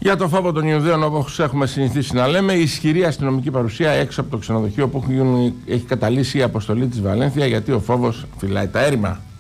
Για το φόβο των Ιουδαίων, όπως έχουμε συνηθίσει να λέμε, η ισχυρή αστυνομική παρουσία έξω από το ξενοδοχείο που έχει καταλύσει η αποστολή της Βαλένθια, γιατί ο φόβος φυλάει τα έρημα.